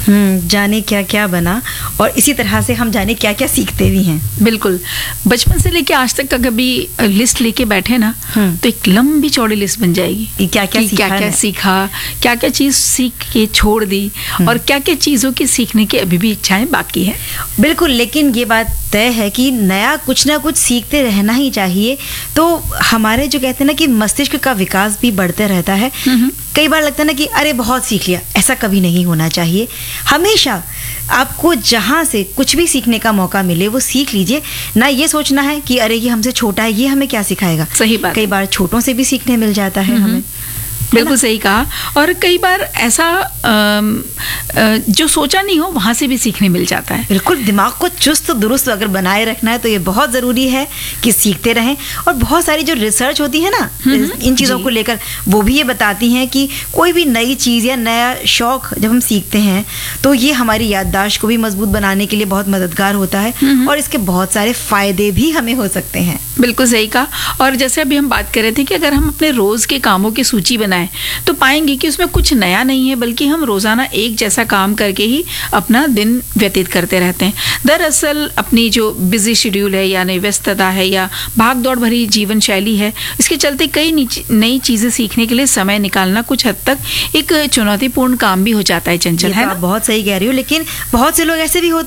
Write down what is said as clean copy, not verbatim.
जाने क्या क्या बना, और इसी तरह से हम जाने क्या क्या सीखते भी हैं। बिल्कुल, बचपन से लेके आज तक का कभी लिस्ट लेके बैठे ना तो एक लंबी चौड़ी लिस्ट बन जाएगी। क्या क्या सीखा, क्या क्या चीज सीख के छोड़ दी, और क्या क्या चीजों की सीखने की अभी भी इच्छाएं बाकी है। बिल्कुल, लेकिन ये बात तय है कि नया कुछ ना कुछ सीखते रहना ही चाहिए, तो हमारे जो कहते हैं ना कि मस्तिष्क का विकास भी बढ़ते रहता है। कई बार लगता है ना कि अरे बहुत सीख लिया, ऐसा कभी नहीं होना चाहिए। हमेशा आपको जहाँ से कुछ भी सीखने का मौका मिले वो सीख लीजिए, ना ये सोचना है कि अरे ये हमसे छोटा है, ये हमें क्या सिखाएगा। सही बात। कई बार छोटों से भी सीखने मिल जाता है हमें। बिल्कुल सही कहा। और कई बार ऐसा जो सोचा नहीं हो वहां से भी सीखने मिल जाता है। बिल्कुल, दिमाग को चुस्त दुरुस्त अगर बनाए रखना है तो ये बहुत ज़रूरी है कि सीखते रहें। और बहुत सारी जो रिसर्च होती है ना इन चीज़ों को लेकर, वो भी ये बताती हैं कि कोई भी नई चीज़ या नया शौक जब हम सीखते हैं तो ये हमारी याददाश्त को भी मजबूत बनाने के लिए बहुत मददगार होता है, और इसके बहुत सारे फ़ायदे भी हमें हो सकते हैं। बिल्कुल सही कहा। और जैसे अभी हम बात कर रहे थे कि अगर हम अपने रोज़ के कामों की सूची बनाएं तो पाएंगे कि उसमें कुछ नया नहीं है, बल्कि हम रोजाना एक जैसा काम करके ही अपना दिन व्यतीत करते रहते हैं। दरअसल अपनी जो बिजी शेड्यूल है, यानी व्यस्तता है, या भाग दौड़ भरी जीवन शैली है, इसके चलते कई नई चीजें सीखने के लिए समय निकालना कुछ हद तक एक चुनौतीपूर्ण काम भी हो जाता है। चंचल, है ना? बहुत सही कह रही हो, लेकिन बहुत से लोग ऐसे भी होते